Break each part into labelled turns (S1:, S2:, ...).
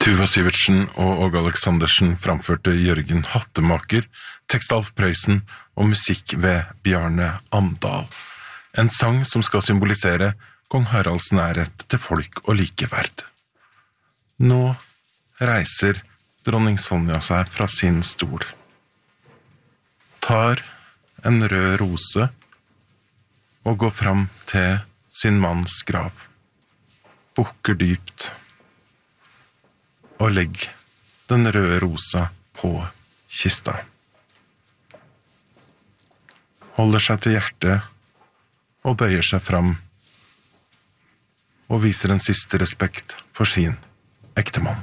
S1: Tuva Syvertsen og Åge Aleksandersen framførte Jørgen Hattemaker, tekst Alf Prøysen og musikk ved Bjarne Amdal. En sang som skal symbolisere kong Haralds nærhet til folk og likeverd. Nå reiser dronning Sonja seg fra sin stol. Tar en rød rose og går fram til sin manns grav. Bukker dypt og legg den røde rosa på kista. Holder seg til hjertet og bøyer seg fram og viser en siste respekt for sin ektemann.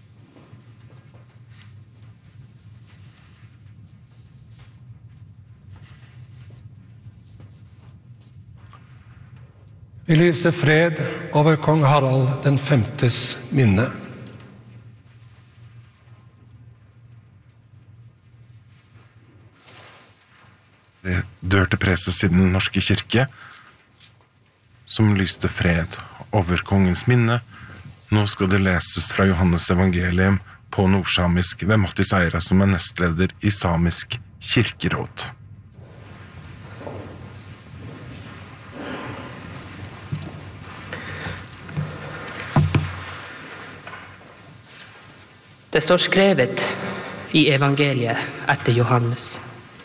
S2: Vi lyser fred over kong Harald den 5.s minne.
S1: Det dørte preses i den norske kirke, som lyste fred over kongens minne. Nå skal det leses fra Johannes evangelium på nordsamisk ved Mattis Eira, som nestleder i Samisk kirkeråd.
S3: Det står skrevet i evangeliet etter Johannes.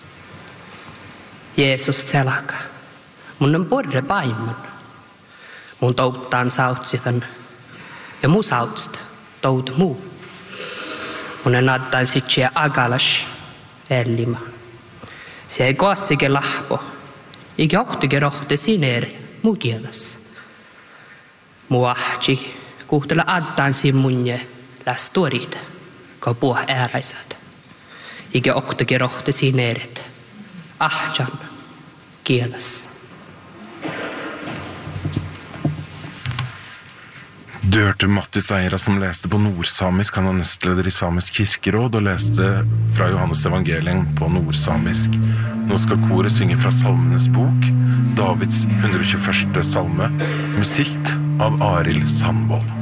S3: Jeesus selaka. Mun on porre paimun. Mun touttaan sautsitan. Ja mu sautsta tout muu. Mun on attain sitsiä agalas ellima. Se ei koassike lahpo. Ikä ohtike rohte sineeri mu kielas. Mu ahti kuhtela attain simmunje lästuorita. Ka puh ääräisät. Ikä ohtike rohte sineerit. Ahtjan kielas.
S1: Du hørte Mattis Eira som leste på nordsamisk. Han var nestleder i Samisk kirkeråd og leste fra Johannes evangelium på nordsamisk. Nå skal koret synge fra Salmenes bok, Davids 121. salme, musikk av Arild Sandvold.